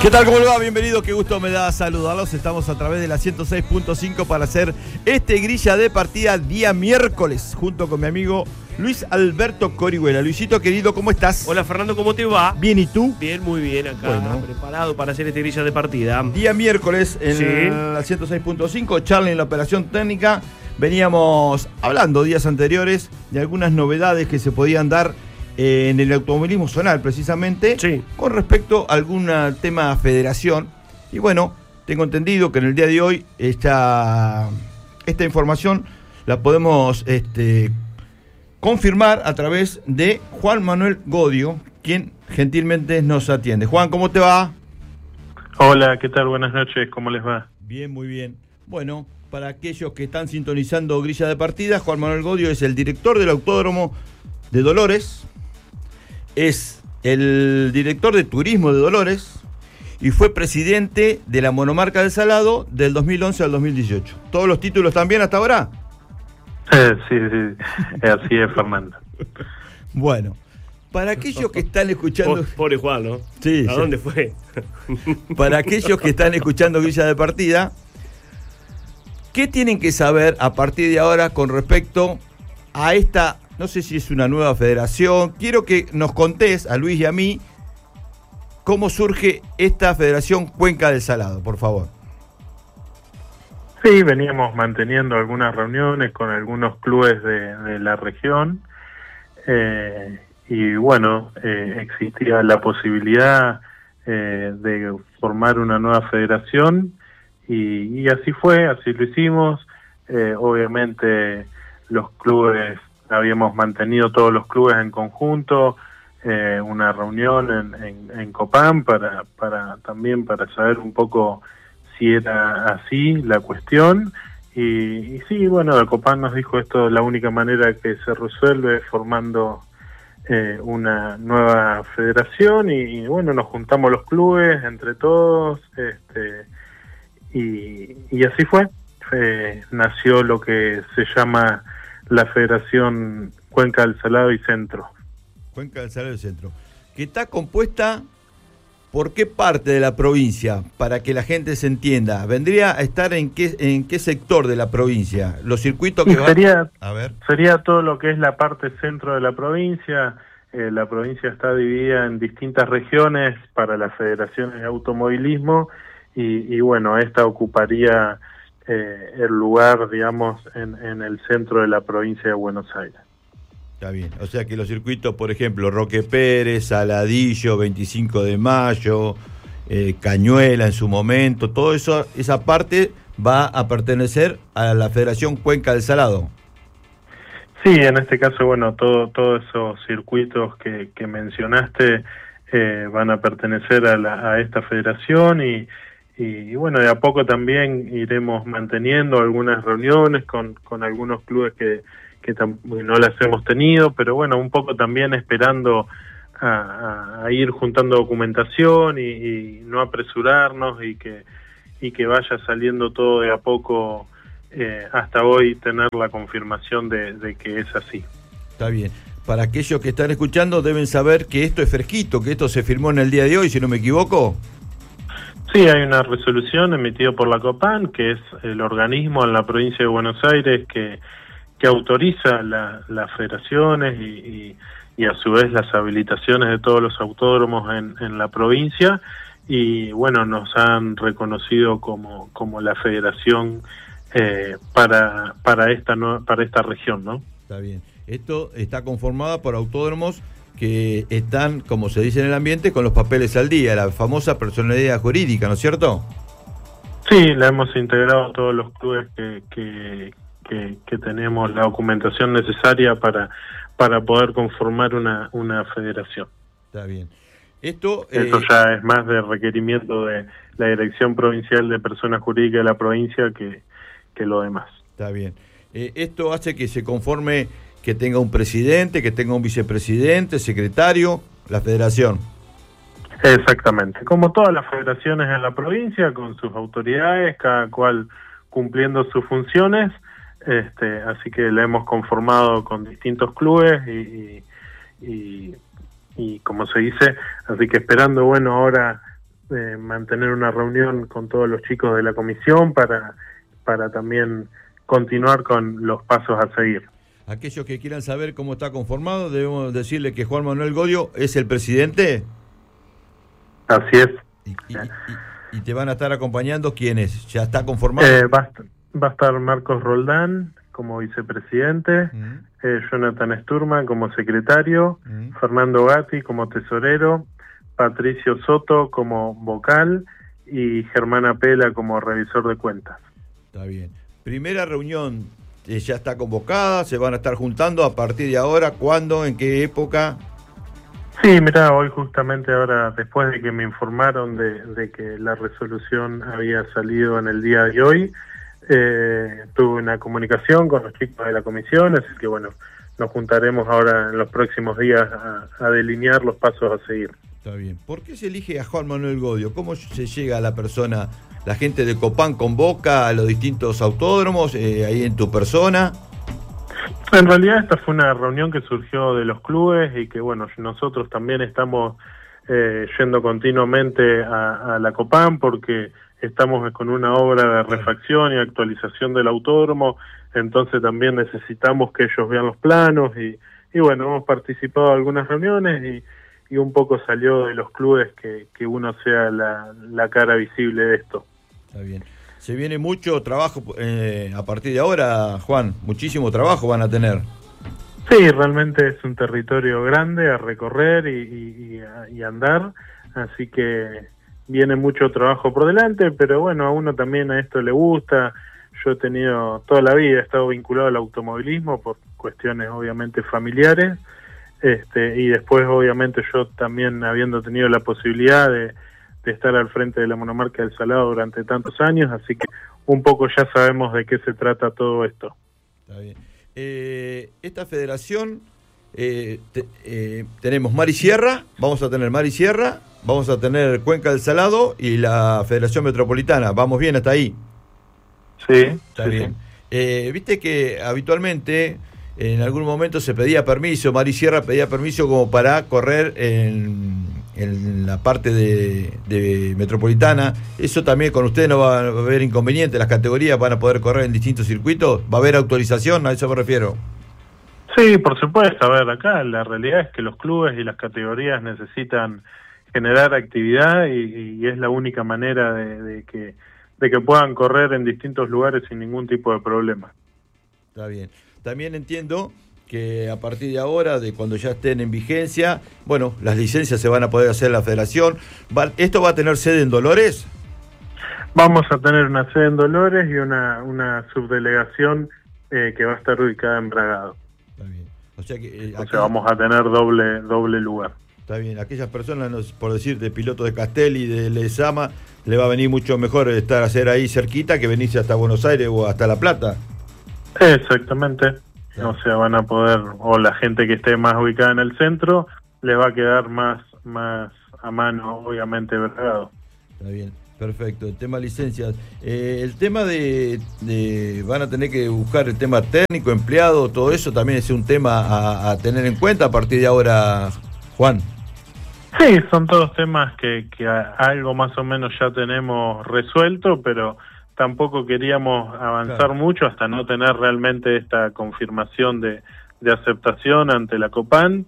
¿Qué tal? ¿Cómo le va? Bienvenido, qué gusto me da saludarlos. Estamos a través de la 106.5 para hacer este grilla de partida día miércoles, junto con mi amigo Luis Alberto Corihuela. Luisito, querido, ¿cómo estás? Hola, Fernando, ¿cómo te va? Bien, ¿y tú? Bien, muy bien, acá, bueno, preparado para hacer este grilla de partida. Día miércoles en la 106.5, Charlie en la operación técnica. Veníamos hablando días anteriores de algunas novedades que se podían dar en el automovilismo zonal, precisamente, sí, con respecto a algún tema federación. Y bueno, tengo entendido que en el día de hoy esta información la podemos confirmar a través de Juan Manuel Godio, quien gentilmente nos atiende. Juan, ¿cómo te va? Hola, ¿qué tal? Buenas noches, ¿cómo les va? Bien, muy bien. Bueno, para aquellos que están sintonizando grilla de partida, Juan Manuel Godio es el director del Autódromo de Dolores, es el director de turismo de Dolores y fue presidente de la monomarca del Salado del 2011 al 2018. ¿Todos los títulos también hasta ahora? Sí, así es, Fernando. Bueno, para aquellos que están escuchando... Pobre Juan, ¿no? Sí. ¿A dónde fue? Para aquellos que están escuchando grilla de partida, ¿qué tienen que saber a partir de ahora con respecto a esta... No sé si es una nueva federación? Quiero que nos contés, a Luis y a mí, cómo surge esta Federación Cuenca del Salado, por favor. Sí, veníamos manteniendo algunas reuniones con algunos clubes de la región y bueno, existía la posibilidad de formar una nueva federación y así fue, así lo hicimos. Obviamente los clubes, habíamos mantenido todos los clubes en conjunto, una reunión en Copán para saber un poco si era así la cuestión, y sí, bueno, el Copán nos dijo esto, la única manera que se resuelve es formando una nueva federación, y bueno, nos juntamos los clubes entre todos, y así fue. Nació lo que se llama la Federación Cuenca del Salado y Centro. Cuenca del Salado y Centro, que está compuesta por qué parte de la provincia, para que la gente se entienda. ¿Vendría a estar en qué sector de la provincia? Los circuitos que sería todo lo que es la parte centro de la provincia. La provincia está dividida en distintas regiones para las federaciones de automovilismo, y bueno, esta ocuparía el lugar, digamos, en el centro de la provincia de Buenos Aires. Está bien, o sea que los circuitos, por ejemplo, Roque Pérez, Saladillo, 25 de Mayo, Cañuela en su momento, todo eso, esa parte va a pertenecer a la Federación Cuenca del Salado. Sí, en este caso, bueno, todos esos circuitos que mencionaste van a pertenecer a esta federación, y bueno, de a poco también iremos manteniendo algunas reuniones con algunos clubes que no las hemos tenido, pero bueno, un poco también esperando a ir juntando documentación y no apresurarnos, y que vaya saliendo todo de a poco, hasta hoy tener la confirmación de que es así. Está bien. Para aquellos que están escuchando deben saber que esto es fresquito, que esto se firmó en el día de hoy, si no me equivoco. Sí, hay una resolución emitida por la Copán, que es el organismo en la provincia de Buenos Aires que autoriza las federaciones y a su vez las habilitaciones de todos los autódromos en la provincia, y bueno, nos han reconocido como la federación para esta región, ¿no? Está bien. Esto está conformado por autódromos que están, como se dice en el ambiente, con los papeles al día, la famosa personalidad jurídica, ¿no es cierto? Sí, la hemos integrado a todos los clubes que tenemos la documentación necesaria para poder conformar una federación. Está bien. Esto ya es más de requerimiento de la Dirección Provincial de Personas Jurídicas de la provincia que lo demás. Está bien. Esto hace que se conforme, que tenga un presidente, que tenga un vicepresidente, secretario, la federación. Exactamente, como todas las federaciones en la provincia, con sus autoridades, cada cual cumpliendo sus funciones, así que la hemos conformado con distintos clubes y como se dice, así que esperando, bueno, ahora mantener una reunión con todos los chicos de la comisión para también continuar con los pasos a seguir. Aquellos que quieran saber cómo está conformado, debemos decirle que Juan Manuel Godio es el presidente. Así es. Y te van a estar acompañando, ¿quiénes? ¿Ya está conformado? Va a estar Marcos Roldán como vicepresidente, Jonathan Sturman como secretario, Fernando Gatti como tesorero, Patricio Soto como vocal y Germana Pela como revisor de cuentas. Está bien. Primera reunión ya está convocada, se van a estar juntando a partir de ahora, ¿cuándo? ¿En qué época? Sí, mirá, hoy justamente ahora, después de que me informaron de que la resolución había salido en el día de hoy, tuve una comunicación con los chicos de la comisión, así que bueno, nos juntaremos ahora en los próximos días a delinear los pasos a seguir. Está bien. ¿Por qué se elige a Juan Manuel Godio? ¿Cómo se llega a la persona? ¿La gente de Copán convoca a los distintos autódromos ahí en tu persona? En realidad esta fue una reunión que surgió de los clubes y que bueno, nosotros también estamos yendo continuamente a la Copán porque estamos con una obra de refacción y actualización del autódromo, entonces también necesitamos que ellos vean los planos y bueno, hemos participado en algunas reuniones y un poco salió de los clubes que uno sea la cara visible de esto. Está bien. Se viene mucho trabajo a partir de ahora, Juan, muchísimo trabajo van a tener. Sí, realmente es un territorio grande a recorrer y andar, así que viene mucho trabajo por delante, pero bueno, a uno también a esto le gusta. Yo he tenido toda la vida, he estado vinculado al automovilismo por cuestiones obviamente familiares, y después obviamente yo también habiendo tenido la posibilidad de estar al frente de la monomarca del Salado durante tantos años, así que un poco ya sabemos de qué se trata todo esto. Está bien. Esta federación, tenemos Mar y Sierra, vamos a tener Mar y Sierra, vamos a tener Cuenca del Salado y la Federación Metropolitana. ¿Vamos bien hasta ahí? Sí. Está bien. Viste que habitualmente en algún momento se pedía permiso, Mar y Sierra pedía permiso como para correr en la parte de Metropolitana. Eso también con ustedes no va a haber inconveniente, las categorías van a poder correr en distintos circuitos, ¿va a haber autorización? A eso me refiero. Sí, por supuesto. A ver, acá la realidad es que los clubes y las categorías necesitan generar actividad y es la única manera de que puedan correr en distintos lugares sin ningún tipo de problema. Está bien. También entiendo que a partir de ahora, de cuando ya estén en vigencia, bueno, las licencias se van a poder hacer en la federación. ¿Esto va a tener sede en Dolores? Vamos a tener una sede en Dolores y una subdelegación que va a estar ubicada en Bragado. Está bien. O sea que vamos a tener doble lugar. Está bien. Aquellas personas, por decir, de pilotos de Castel y de Lezama, le va a venir mucho mejor hacer ahí cerquita que venirse hasta Buenos Aires o hasta La Plata. Exactamente. O sea, van a poder, o la gente que esté más ubicada en el centro, les va a quedar más a mano, obviamente, Bragado. Está bien, perfecto. El tema licencias. El tema de van a tener que buscar el tema técnico, empleado, todo eso también es un tema a tener en cuenta a partir de ahora, Juan. Sí, son todos temas que algo más o menos ya tenemos resuelto, pero tampoco queríamos avanzar mucho hasta no tener realmente esta confirmación de aceptación ante la Copán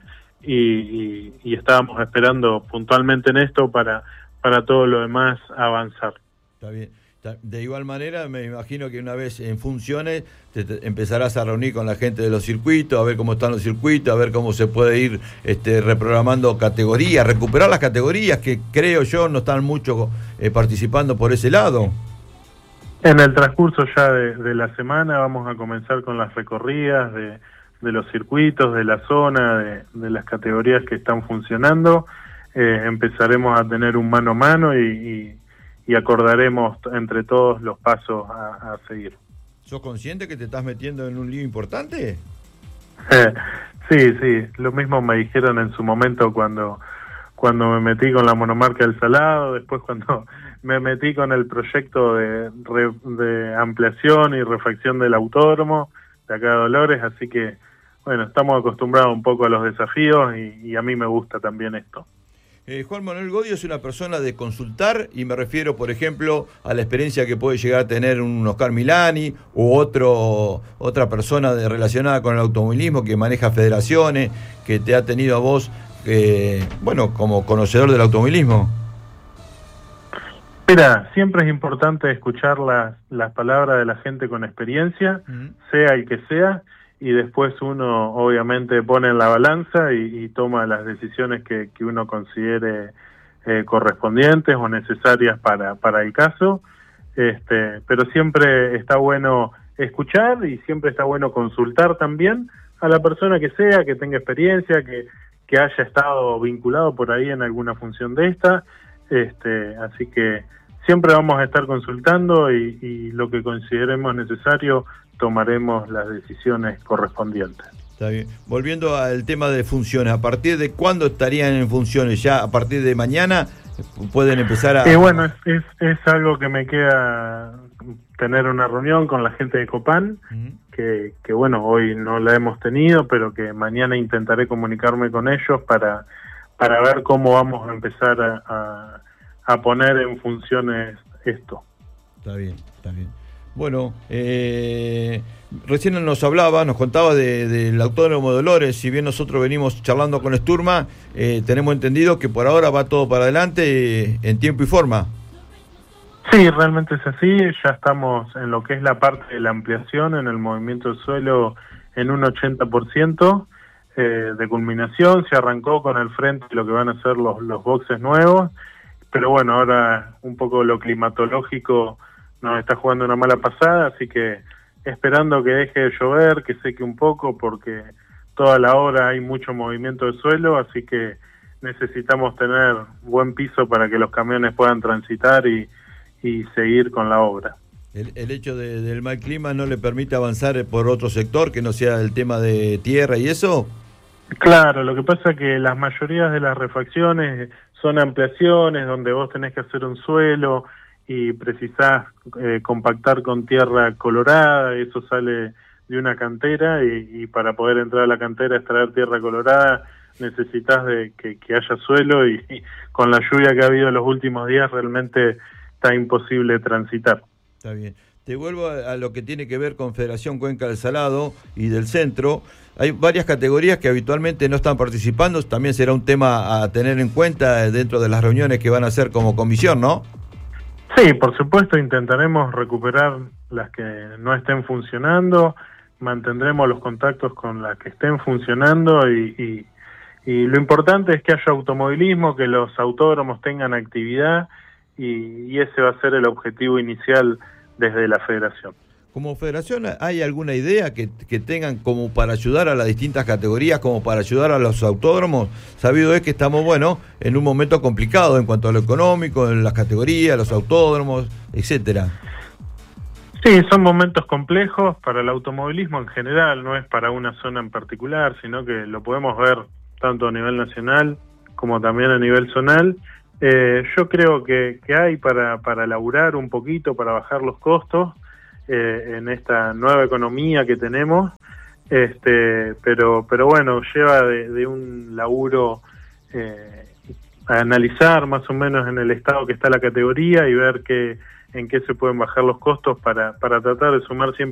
y estábamos esperando puntualmente en esto para todo lo demás avanzar. Está bien. De igual manera, me imagino que una vez en funciones te empezarás a reunir con la gente de los circuitos, a ver cómo están los circuitos, a ver cómo se puede ir reprogramando categorías, recuperar las categorías que creo yo no están mucho participando por ese lado. En el transcurso ya de la semana vamos a comenzar con las recorridas de los circuitos, de la zona, de las categorías que están funcionando. Empezaremos a tener un mano a mano y acordaremos entre todos los pasos a seguir. ¿Sos consciente que te estás metiendo en un lío importante? Sí, lo mismo me dijeron en su momento cuando me metí con la monomarca del Salado, después cuando me metí con el proyecto de ampliación y refacción del autódromo de acá de Dolores, así que bueno, estamos acostumbrados un poco a los desafíos y a mí me gusta también esto. Juan Manuel Godio es una persona de consultar, y me refiero, por ejemplo, a la experiencia que puede llegar a tener un Oscar Milani u otra persona relacionada con el automovilismo que maneja federaciones, que te ha tenido a vos, como conocedor del automovilismo. Mira, siempre es importante escuchar las palabras de la gente con experiencia, sea el que sea, y después uno obviamente pone en la balanza y toma las decisiones que uno considere correspondientes o necesarias para el caso, pero siempre está bueno escuchar y siempre está bueno consultar también a la persona que sea, que tenga experiencia, que haya estado vinculado por ahí en alguna función de esta, así que siempre vamos a estar consultando y lo que consideremos necesario tomaremos las decisiones correspondientes. Está bien. Volviendo al tema de funciones, ¿a partir de cuándo estarían en funciones? ¿Ya a partir de mañana pueden empezar a...? Bueno, es algo que me queda tener una reunión con la gente de Copán, que bueno, hoy no la hemos tenido, pero que mañana intentaré comunicarme con ellos para ver cómo vamos a empezar a poner en funciones esto. Está bien, está bien. Bueno, recién nos contaba del Autódromo de Dolores. Si bien nosotros venimos charlando con Sturma, tenemos entendido que por ahora va todo para adelante en tiempo y forma. Sí, realmente es así. Ya estamos en lo que es la parte de la ampliación en el movimiento del suelo en un 80% de culminación. Se arrancó con el frente lo que van a ser los boxes nuevos, pero bueno, ahora un poco lo climatológico nos está jugando una mala pasada, así que esperando que deje de llover, que seque un poco, porque toda la hora hay mucho movimiento de suelo, así que necesitamos tener buen piso para que los camiones puedan transitar y seguir con la obra. El hecho del mal clima no le permite avanzar por otro sector que no sea el tema de tierra y eso. Claro, lo que pasa es que las mayorías de las refacciones son ampliaciones donde vos tenés que hacer un suelo y precisás compactar con tierra colorada, eso sale de una cantera y para poder entrar a la cantera, extraer tierra colorada, necesitas de que haya suelo y con la lluvia que ha habido los últimos días realmente está imposible transitar. Está bien. Te vuelvo a lo que tiene que ver con Federación Cuenca del Salado y del Centro. Hay varias categorías que habitualmente no están participando, también será un tema a tener en cuenta dentro de las reuniones que van a hacer como comisión, ¿no? Sí, por supuesto, intentaremos recuperar las que no estén funcionando, mantendremos los contactos con las que estén funcionando y lo importante es que haya automovilismo, que los autódromos tengan actividad y ese va a ser el objetivo inicial desde la federación. Como federación, ¿hay alguna idea que tengan como para ayudar a las distintas categorías, como para ayudar a los autódromos? Sabido es que estamos, en un momento complicado en cuanto a lo económico, en las categorías, los autódromos, etcétera. Sí, son momentos complejos para el automovilismo en general, no es para una zona en particular, sino que lo podemos ver tanto a nivel nacional como también a nivel zonal. Yo creo que hay para laburar un poquito, para bajar los costos, en esta nueva economía que tenemos, pero bueno, lleva de un laburo a analizar más o menos en el estado que está la categoría y ver en qué se pueden bajar los costos para tratar de sumar siempre